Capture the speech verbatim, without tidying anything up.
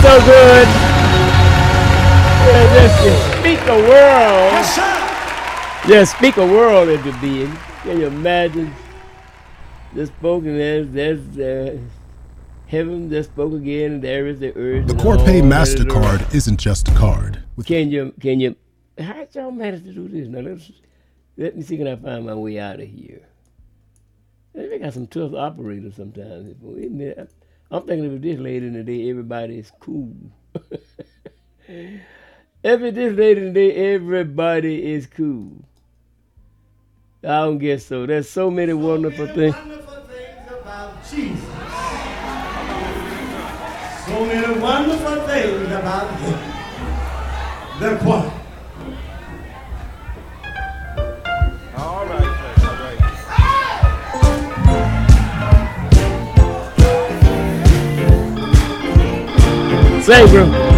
so good. Yeah, just, just speak a world. Yes, sir. Just speak a world into being. Can you imagine? Just spoken as there's uh, heaven just spoke again, and there is the earth. The and Corpay all that is MasterCard earth. isn't just a card. With Can you, can you, how y'all manage to do this? Now, let's, let me see, can I find my way out of here? They got some tough operators sometimes. Isn't it? I'm thinking if this late in the day, everybody is cool. If it this late in the day, everybody is cool. I don't guess so. There's so many wonderful so many things. Wonderful things about Jesus. So many wonderful things about Him. The choir. All right, all right. Say, bro.